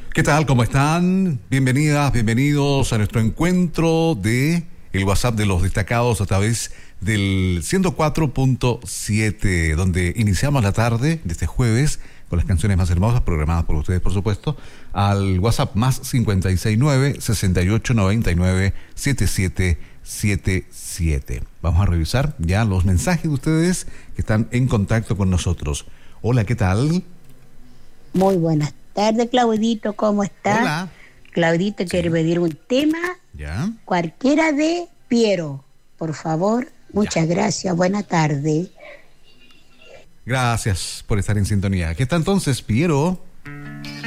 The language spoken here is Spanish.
¿Qué tal? ¿Cómo están? Bienvenidas, bienvenidos a nuestro encuentro de el WhatsApp de los destacados a través del 104.7, donde iniciamos la tarde de este jueves con las canciones más hermosas, programadas por ustedes, por supuesto, al WhatsApp más 569-6899-7777. Vamos a revisar ya los mensajes de ustedes que están en contacto con nosotros. Hola, ¿qué tal? Muy buenas tardes, Claudito, ¿cómo estás? Hola. Claudito, quiere pedir un tema, ¿Ya? cualquiera de Piero, por favor. Muchas gracias, buena tarde. Gracias por estar en sintonía. ¿Qué está entonces, Piero?